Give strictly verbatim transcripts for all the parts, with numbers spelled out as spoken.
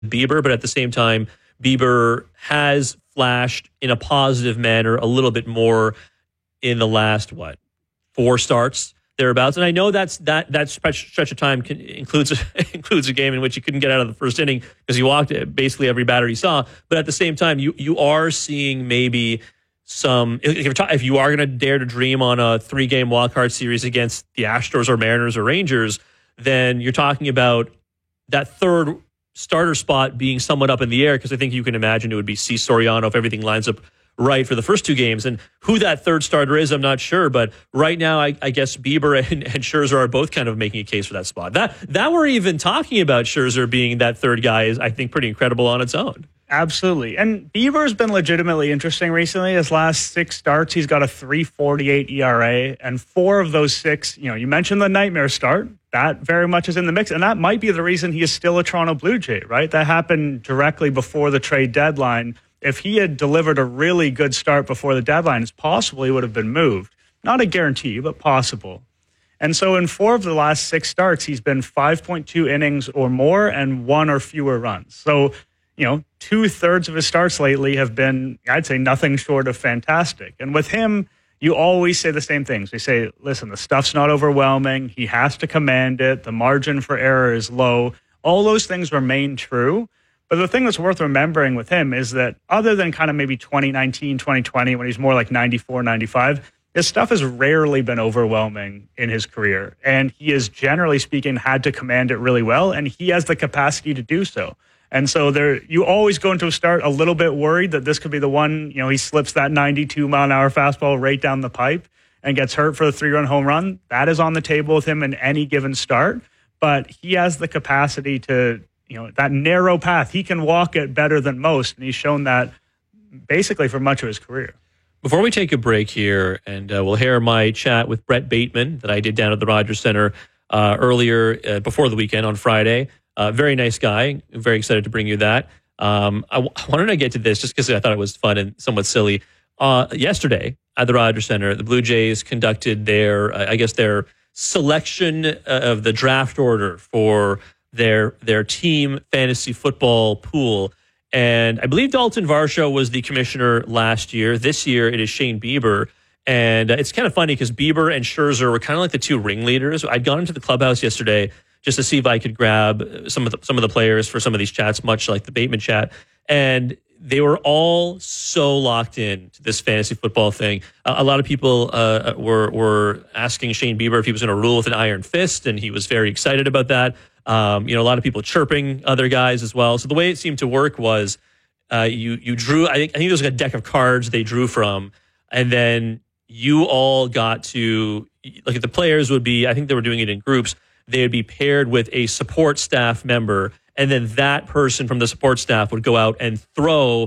Bieber, but at the same time, Bieber has flashed in a positive manner a little bit more in the last, what, four starts thereabouts. And I know that's that that stretch, stretch of time can, includes includes a game in which he couldn't get out of the first inning because he walked basically every batter he saw. But at the same time, you you are seeing maybe some, if, you're ta- if you are going to dare to dream on a three-game wildcard series against the Astros or Mariners or Rangers, then you're talking about that third starter spot being somewhat up in the air, because I think you can imagine it would be C. Soriano if everything lines up right for the first two games. And who that third starter is, I'm not sure. But right now, I, I guess Bieber and, and Scherzer are both kind of making a case for that spot. That that we're even talking about Scherzer being that third guy is, I think, pretty incredible on its own. Absolutely. And Bieber's been legitimately interesting recently. His last six starts, he's got a three forty-eight E R A. And four of those six, you know, you mentioned the nightmare start. That very much is in the mix. And that might be the reason he is still a Toronto Blue Jay, right? That happened directly before the trade deadline. If he had delivered a really good start before the deadline, it's possible he would have been moved. Not a guarantee, but possible. And so in four of the last six starts, he's been five point two innings or more and one or fewer runs. So, you know, two-thirds of his starts lately have been, I'd say, nothing short of fantastic. And with him, you always say the same things. We say, listen, the stuff's not overwhelming. He has to command it. The margin for error is low. All those things remain true. But the thing that's worth remembering with him is that other than kind of maybe twenty nineteen, twenty twenty, when he's more like ninety-four, ninety-five, his stuff has rarely been overwhelming in his career. And he has, generally speaking, had to command it really well. And he has the capacity to do so. And so there, you always go into a start a little bit worried that this could be the one, you know, he slips that ninety-two mile an hour fastball right down the pipe and gets hurt for the three-run home run. That is on the table with him in any given start. But he has the capacity to, you know, that narrow path. He can walk it better than most. And he's shown that basically for much of his career. Before we take a break here, and uh, we'll hear my chat with Brett Bateman that I did down at the Rogers Center uh, earlier uh, before the weekend on Friday. Uh, very nice guy. Very excited to bring you that. Um, I, w- I wanted to get to this just because I thought it was fun and somewhat silly. Uh, yesterday at the Rogers Center, the Blue Jays conducted their, uh, I guess, their selection of the draft order for their their team fantasy football pool. And I believe Dalton Varsho was the commissioner last year. This year, it is Shane Bieber. And uh, it's kind of funny because Bieber and Scherzer were kind of like the two ringleaders. I'd gone into the clubhouse yesterday just to see if I could grab some of the, some of the players for some of these chats, much like the Bateman chat. And they were all so locked in to this fantasy football thing. Uh, a lot of people uh, were were asking Shane Bieber if he was going to rule with an iron fist, and he was very excited about that. Um, you know, a lot of people chirping other guys as well. So the way it seemed to work was uh, you you drew, I think, I think there was like a deck of cards they drew from, and then you all got to, like the players would be, I think they were doing it in groups, they would be paired with a support staff member, and then that person from the support staff would go out and throw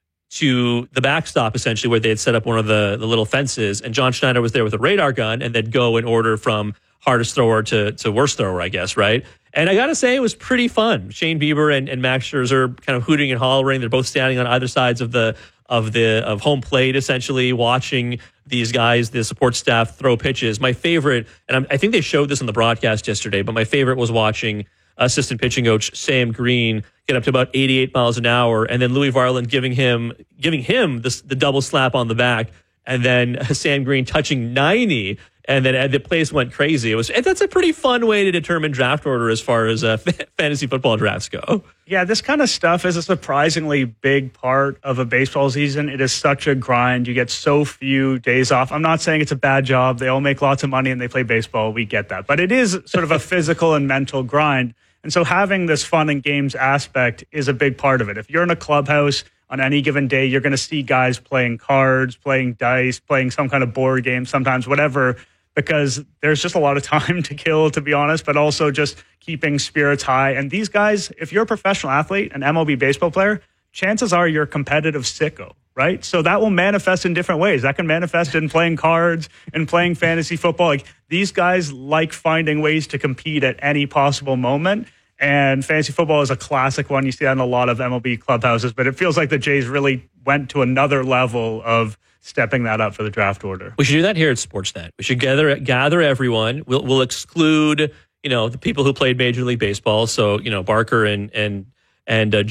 to the backstop, essentially, where they had set up one of the, the little fences. And John Schneider was there with a radar gun, and they'd go in order from hardest thrower to, to worst thrower, I guess, right? And I got to say, it was pretty fun. Shane Bieber and, and Max Scherzer kind of hooting and hollering. They're both standing on either sides of the of the of home plate, essentially, watching these guys, the support staff, throw pitches. My favorite, and I'm, I think they showed this on the broadcast yesterday, but my favorite was watching assistant pitching coach Sam Green get up to about eighty-eight miles an hour, and then Louis Varland giving him giving him this, the double slap on the back, and then Sam Green touching ninety, and then the place went crazy. It was and that's a pretty fun way to determine draft order as far as uh, fantasy football drafts go. Yeah, this kind of stuff is a surprisingly big part of a baseball season. It is such a grind. You get so few days off. I'm not saying it's a bad job. They all make lots of money and they play baseball. We get that. But it is sort of a physical and mental grind. And so having this fun and games aspect is a big part of it. If you're in a clubhouse on any given day, you're going to see guys playing cards, playing dice, playing some kind of board game, sometimes whatever, because there's just a lot of time to kill, to be honest, but also just keeping spirits high. And these guys, if you're a professional athlete, an M L B baseball player, chances are you're a competitive sicko, right? So that will manifest in different ways. That can manifest in playing cards and playing fantasy football. Like, these guys like finding ways to compete at any possible moment. And fantasy football is a classic one. You see that in a lot of M L B clubhouses, but it feels like the Jays really went to another level of stepping that up for the draft order. We should do that here at Sportsnet. We should gather gather everyone. We'll we'll exclude, you know, the people who played Major League Baseball. So, you know, Barker and and and uh,